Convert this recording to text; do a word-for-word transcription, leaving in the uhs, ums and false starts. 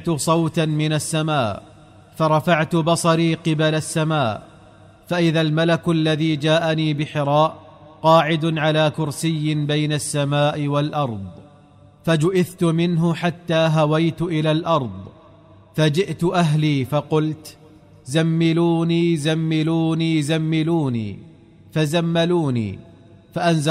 سمعت صوتا من السماء، فرفعت بصري قبل السماء، فإذا الملك الذي جاءني بحراء قاعد على كرسي بين السماء والأرض، فجئثت منه حتى هويت إلى الأرض، فجئت أهلي فقلت: زملوني زملوني زملوني، فزملوني، فأنزل